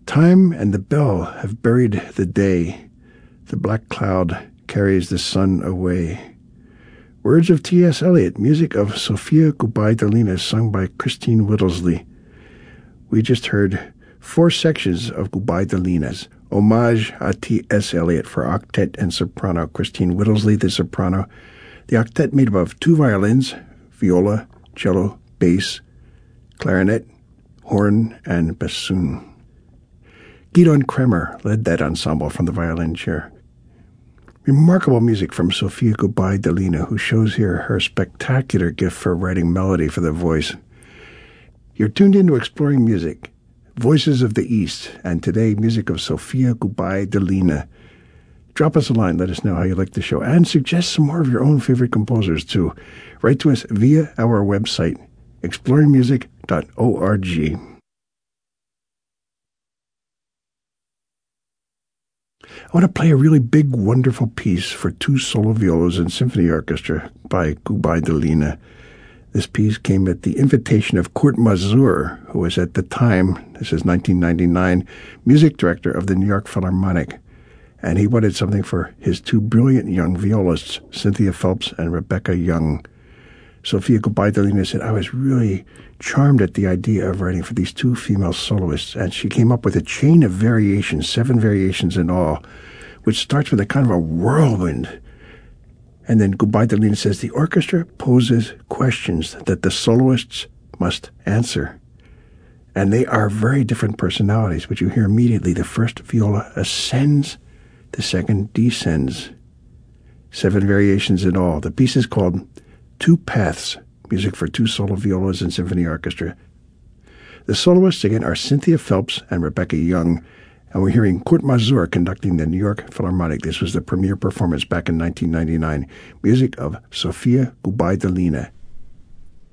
Time and the bell have buried the day. The black cloud carries the sun away. Words of T.S. Eliot, music of Sophia Gubaidulina, sung by Christine Whittlesey. We just heard 4 sections of Gubaidulina's Homage à T.S. Eliot for octet and soprano. Christine Whittlesey, the soprano. The octet made up of 2 violins, viola, cello, bass, clarinet, horn, and bassoon. Gidon Kremer led that ensemble from the violin chair. Remarkable music from Sophia Gubaidulina, who shows here her spectacular gift for writing melody for the voice. You're tuned into Exploring Music, Voices of the East, and today, music of Sophia Gubaidulina. Drop us a line, let us know how you like the show, and suggest some more of your own favorite composers, too. Write to us via our website, exploringmusic.org. I want to play a really big, wonderful piece for 2 solo violas and symphony orchestra by Gubaidulina. This piece came at the invitation of Kurt Masur, who was at the time, this is 1999, music director of the New York Philharmonic. And he wanted something for his 2 brilliant young violists, Cynthia Phelps and Rebecca Young. Sophia Gubaidulina said, I was really charmed at the idea of writing for these 2 female soloists, and she came up with a chain of variations, 7 variations in all, which starts with a kind of a whirlwind. And then Gubaidulina says, the orchestra poses questions that the soloists must answer. And they are very different personalities, but you hear immediately the first viola ascends, the second descends. 7 variations in all. The piece is called 2 Paths, music for 2 solo violas and symphony orchestra. The soloists again are Cynthia Phelps and Rebecca Young, and we're hearing Kurt Masur conducting the New York Philharmonic. This was the premiere performance back in 1999. Music of Sophia Gubaidulina.